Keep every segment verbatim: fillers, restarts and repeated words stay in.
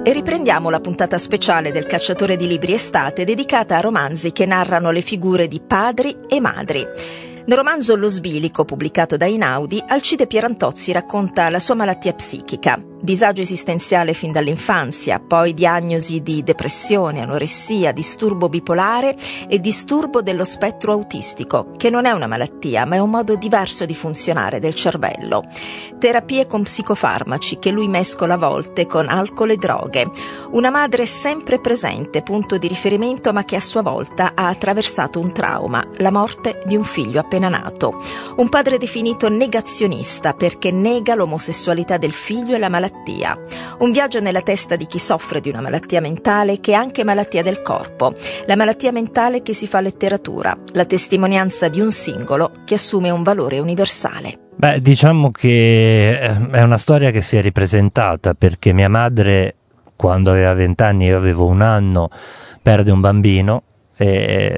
E riprendiamo la puntata speciale del Cacciatore di Libri Estate dedicata a romanzi che narrano le figure di padri e madri. Nel romanzo Lo Sbilico, pubblicato da Einaudi, Alcide Pierantozzi racconta la sua malattia psichica. Disagio esistenziale fin dall'infanzia, poi diagnosi di depressione, anoressia, disturbo bipolare e disturbo dello spettro autistico, che non è una malattia, ma è un modo diverso di funzionare del cervello. Terapie con psicofarmaci che lui mescola a volte con alcol e droghe. Una madre sempre presente, punto di riferimento, ma che a sua volta ha attraversato un trauma, la morte di un figlio appena nato. Un padre definito negazionista perché nega l'omosessualità del figlio e la malattia. Un viaggio nella testa di chi soffre di una malattia mentale che è anche malattia del corpo. La malattia mentale che si fa letteratura, la testimonianza di un singolo che assume un valore universale. Beh, diciamo che è una storia che si è ripresentata, perché mia madre, quando aveva vent'anni, io avevo un anno, perde un bambino e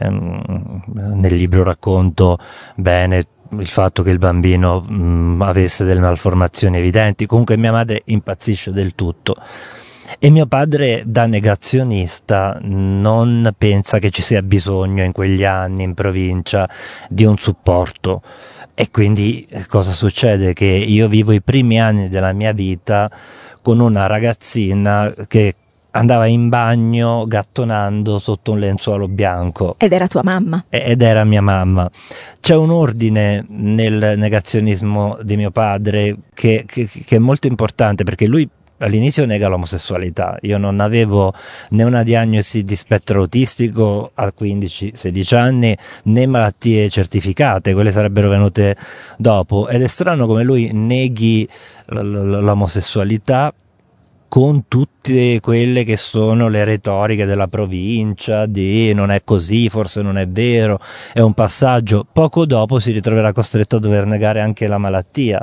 nel libro racconto bene il fatto che il bambino mh, avesse delle malformazioni evidenti. Comunque mia madre impazzisce del tutto e mio padre, da negazionista, non pensa che ci sia bisogno in quegli anni in provincia di un supporto. E quindi cosa succede? Che io vivo i primi anni della mia vita con una ragazzina che andava in bagno gattonando sotto un lenzuolo bianco. Ed era tua mamma? Ed era mia mamma. C'è un ordine nel negazionismo di mio padre che, che, che è molto importante, perché lui all'inizio nega l'omosessualità. Io non avevo né una diagnosi di spettro autistico a quindici sedici anni, né malattie certificate, quelle sarebbero venute dopo. Ed è strano come lui neghi l'omosessualità con tutte quelle che sono le retoriche della provincia, di non è così, forse non è vero, è un passaggio. Poco dopo si ritroverà costretto a dover negare anche la malattia,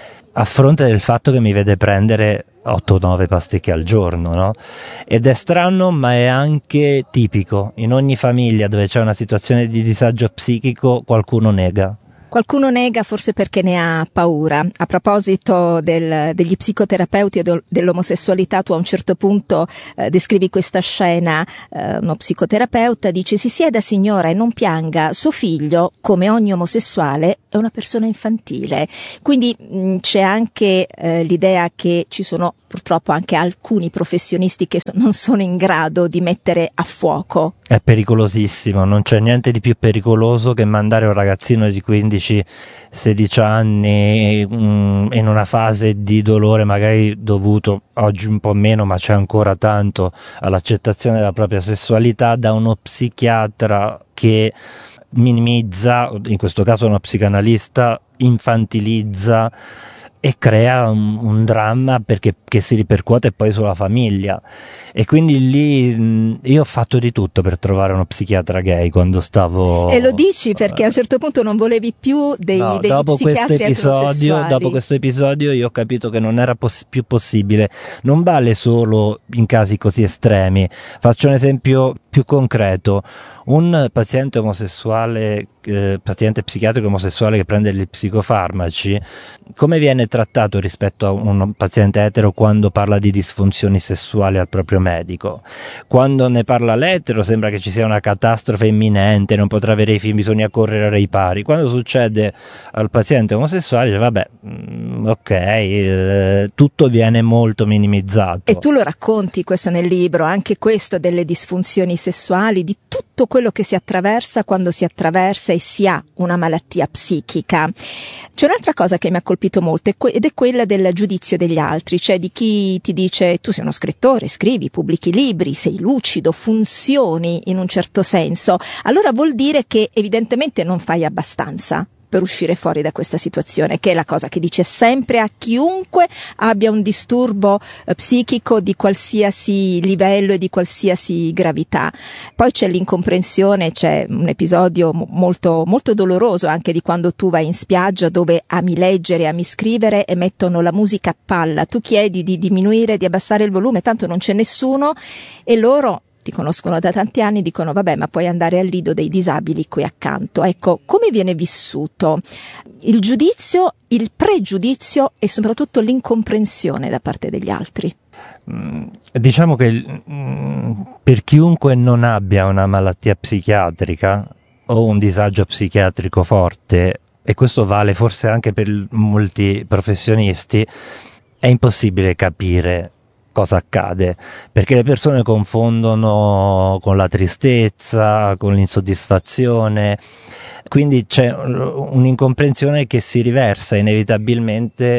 a fronte del fatto che mi vede prendere otto nove pasticche al giorno, no? Ed è strano, ma è anche tipico. In ogni famiglia dove c'è una situazione di disagio psichico, qualcuno nega. Qualcuno nega forse perché ne ha paura. A proposito del, degli psicoterapeuti e del, dell'omosessualità, tu a un certo punto eh, descrivi questa scena, eh, uno psicoterapeuta dice: si sieda signora e non pianga, suo figlio, come ogni omosessuale, è una persona infantile. Quindi mh, c'è anche eh, l'idea che ci sono purtroppo anche alcuni professionisti che non sono in grado di mettere a fuoco. È pericolosissimo, non c'è niente di più pericoloso che mandare un ragazzino di quindici sedici anni mh, in una fase di dolore magari dovuto, oggi un po' meno, ma c'è ancora tanto, all'accettazione della propria sessualità, da uno psichiatra che minimizza, in questo caso uno psicanalista, infantilizza e crea un, un dramma perché che si ripercuote poi sulla famiglia. E quindi lì mh, io ho fatto di tutto per trovare uno psichiatra gay quando stavo... E lo dici perché a un certo punto non volevi più dei, no, degli dopo psichiatri questo episodio, dopo questo episodio io ho capito che non era poss- più possibile. Non vale solo in casi così estremi. Faccio un esempio più concreto. Un paziente omosessuale, eh, paziente psichiatrico omosessuale che prende gli psicofarmaci, come viene trattato rispetto a un paziente etero quando parla di disfunzioni sessuali al proprio medico? Quando ne parla l'etero sembra che ci sia una catastrofe imminente, non potrà avere i figli, bisogna correre ai pari. Quando succede al paziente omosessuale dice vabbè, ok, eh, tutto viene molto minimizzato. E tu lo racconti questo nel libro, anche questo delle disfunzioni sessuali, di tutto quello che si attraversa quando si attraversa e si ha una malattia psichica. C'è un'altra cosa che mi ha colpito molto ed è quella del giudizio degli altri, cioè di chi ti dice tu sei uno scrittore, scrivi, pubblichi libri, sei lucido, funzioni in un certo senso, allora vuol dire che evidentemente non fai abbastanza per uscire fuori da questa situazione, che è la cosa che dice sempre a chiunque abbia un disturbo eh, psichico di qualsiasi livello e di qualsiasi gravità. Poi c'è l'incomprensione, c'è un episodio molto, molto doloroso anche di quando tu vai in spiaggia dove ami leggere, ami scrivere e mettono la musica a palla, tu chiedi di diminuire, di abbassare il volume, tanto non c'è nessuno e loro ti conoscono da tanti anni, dicono vabbè, ma puoi andare al lido dei disabili qui accanto. Ecco, come viene vissuto il giudizio, il pregiudizio e soprattutto l'incomprensione da parte degli altri? Diciamo che per chiunque non abbia una malattia psichiatrica o un disagio psichiatrico forte, e questo vale forse anche per molti professionisti, è impossibile capire cosa accade, perché le persone confondono con la tristezza, con l'insoddisfazione, quindi c'è un'incomprensione che si riversa inevitabilmente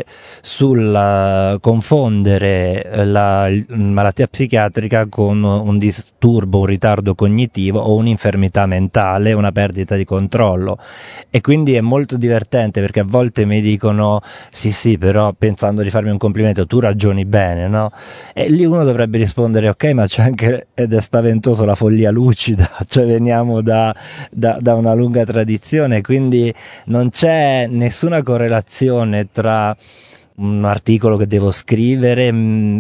sul confondere la malattia psichiatrica con un disturbo, un ritardo cognitivo o un'infermità mentale, una perdita di controllo. E quindi è molto divertente, perché a volte mi dicono sì sì, però pensando di farmi un complimento, tu ragioni bene, no? E lì uno dovrebbe rispondere ok, ma c'è anche, ed è spaventoso, la follia lucida, cioè veniamo da, da, da una lunga tradizione, quindi non c'è nessuna correlazione tra un articolo che devo scrivere mh,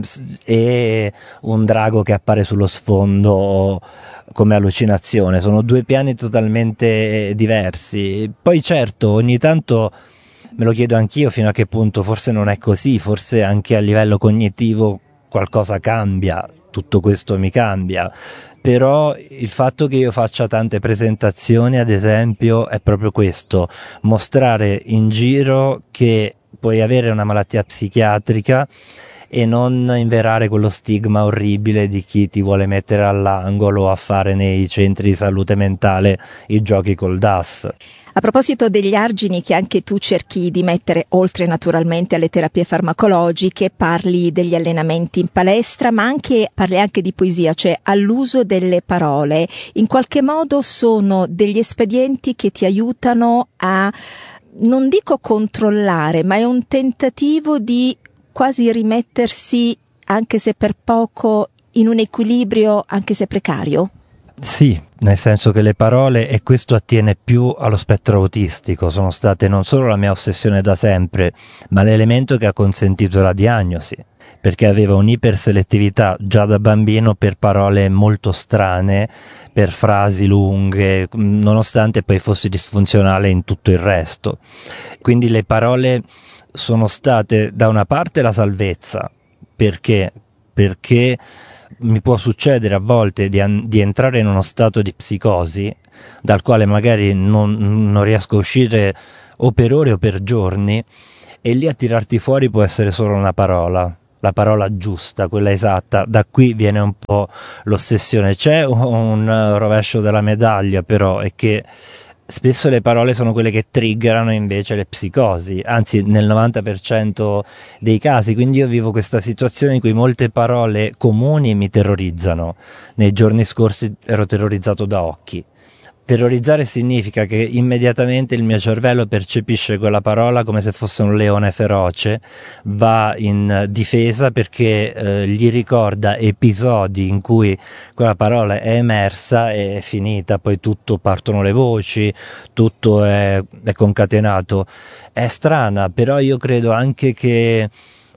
e un drago che appare sullo sfondo come allucinazione. Sono due piani totalmente diversi. Poi certo, ogni tanto me lo chiedo anch'io fino a che punto forse non è così, forse anche a livello cognitivo qualcosa cambia, tutto questo mi cambia. Però il fatto che io faccia tante presentazioni, ad esempio, è proprio questo: mostrare in giro che puoi avere una malattia psichiatrica e non inverare quello stigma orribile di chi ti vuole mettere all'angolo a fare nei centri di salute mentale i giochi col D A S. A proposito degli argini che anche tu cerchi di mettere, oltre naturalmente alle terapie farmacologiche, parli degli allenamenti in palestra, ma anche parli anche di poesia, cioè all'uso delle parole. In qualche modo sono degli espedienti che ti aiutano a, non dico controllare, ma è un tentativo di quasi rimettersi, anche se per poco, in un equilibrio, anche se precario? Sì, nel senso che le parole, e questo attiene più allo spettro autistico, sono state non solo la mia ossessione da sempre, ma l'elemento che ha consentito la diagnosi, perché avevo un'iperselettività già da bambino per parole molto strane, per frasi lunghe, nonostante poi fossi disfunzionale in tutto il resto. Quindi le parole sono state da una parte la salvezza, perché? Perché mi può succedere a volte di, an- di entrare in uno stato di psicosi dal quale magari non, non riesco a uscire o per ore o per giorni, e lì a tirarti fuori può essere solo una parola, la parola giusta, quella esatta. Da qui viene un po' l'ossessione. C'è un, un rovescio della medaglia però, è che spesso le parole sono quelle che triggerano invece le psicosi, anzi nel novanta per cento dei casi. Quindi io vivo questa situazione in cui molte parole comuni mi terrorizzano. Nei giorni scorsi ero terrorizzato da occhi. Terrorizzare significa che immediatamente il mio cervello percepisce quella parola come se fosse un leone feroce, va in difesa perché eh, gli ricorda episodi in cui quella parola è emersa e è finita, poi tutto, partono le voci, tutto è, è concatenato. È strana, però io credo anche che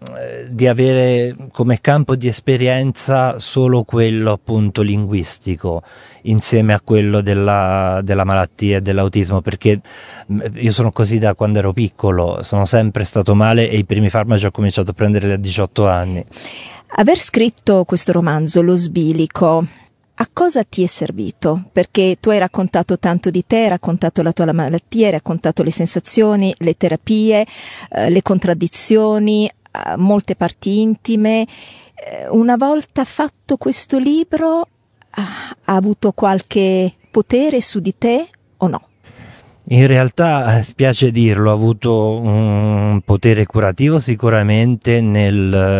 di avere come campo di esperienza solo quello appunto linguistico insieme a quello della, della malattia e dell'autismo, perché io sono così da quando ero piccolo, sono sempre stato male e i primi farmaci ho cominciato a prendere a diciotto anni. Aver scritto questo romanzo, Lo Sbilico, a cosa ti è servito? Perché tu hai raccontato tanto di te, hai raccontato la tua malattia, hai raccontato le sensazioni, le terapie, eh, le contraddizioni, molte parti intime. Una volta fatto questo libro, ha avuto qualche potere su di te o no? In realtà, spiace dirlo, ha avuto un potere curativo sicuramente nel,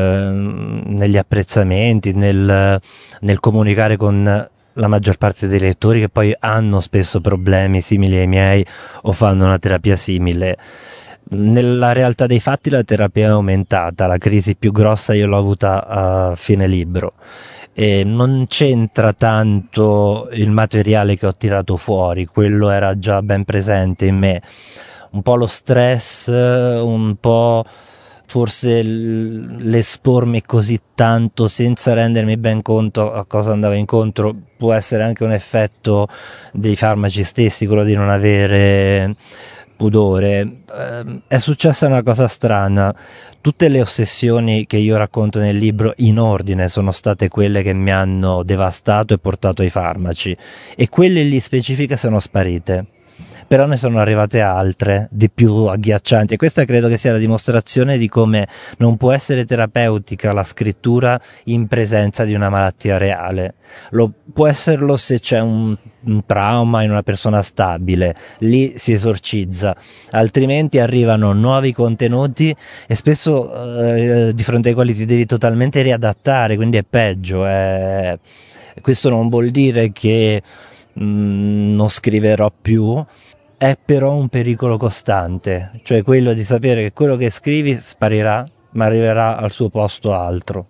negli apprezzamenti, nel, nel comunicare con la maggior parte dei lettori che poi hanno spesso problemi simili ai miei o fanno una terapia simile. Nella realtà dei fatti la terapia è aumentata, la crisi più grossa io l'ho avuta a fine libro e non c'entra tanto il materiale che ho tirato fuori, quello era già ben presente in me, un po' lo stress, un po' forse l'espormi così tanto senza rendermi ben conto a cosa andavo incontro può essere anche un effetto dei farmaci stessi, quello di non avere pudore. Eh, è successa una cosa strana: tutte le ossessioni che io racconto nel libro in ordine sono state quelle che mi hanno devastato e portato ai farmaci, e quelle lì specifiche sono sparite. Però ne sono arrivate altre, di più agghiaccianti, e questa credo che sia la dimostrazione di come non può essere terapeutica la scrittura in presenza di una malattia reale. Lo può esserlo se c'è un, un trauma in una persona stabile, lì si esorcizza, altrimenti arrivano nuovi contenuti e spesso eh, di fronte ai quali ti devi totalmente riadattare, quindi è peggio. È... Questo non vuol dire che mh, non scriverò più. È però un pericolo costante, cioè quello di sapere che quello che scrivi sparirà, ma arriverà al suo posto altro.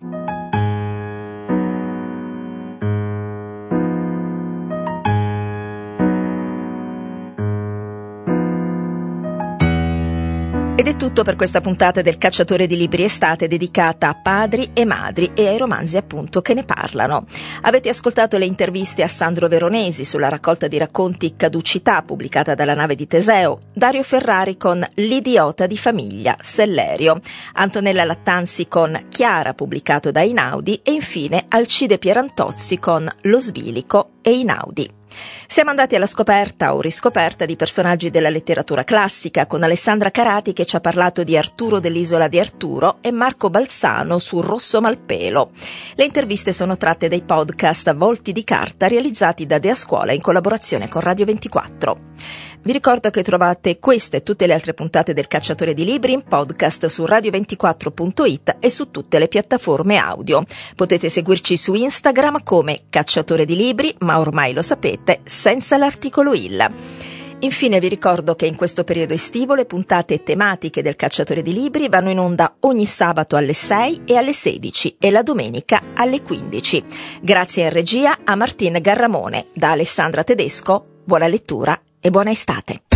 Ed è tutto per questa puntata del Cacciatore di Libri Estate, dedicata a padri e madri e ai romanzi appunto che ne parlano. Avete ascoltato le interviste a Sandro Veronesi sulla raccolta di racconti Caducità, pubblicata dalla Nave di Teseo, Dario Ferrari con L'idiota di famiglia, Sellerio, Antonella Lattanzi con Chiara, pubblicato da Einaudi, e infine Alcide Pierantozzi con Lo Sbilico e Einaudi. Siamo andati alla scoperta o riscoperta di personaggi della letteratura classica, con Alessandra Carati che ci ha parlato di Arturo dell'Isola di Arturo e Marco Balsano su Rosso Malpelo. Le interviste sono tratte dai podcast Volti di Carta, realizzati da Dea Scuola in collaborazione con Radio ventiquattro. Vi ricordo che trovate queste e tutte le altre puntate del Cacciatore di Libri in podcast su radio ventiquattro punto it e su tutte le piattaforme audio. Potete seguirci su Instagram come Cacciatore di Libri, ma ormai lo sapete, senza l'articolo il. Infine vi ricordo che in questo periodo estivo le puntate tematiche del Cacciatore di Libri vanno in onda ogni sabato alle sei e alle sedici e la domenica alle quindici. Grazie in regia a Martin Garramone. Da Alessandra Tedesco, buona lettura e buona estate.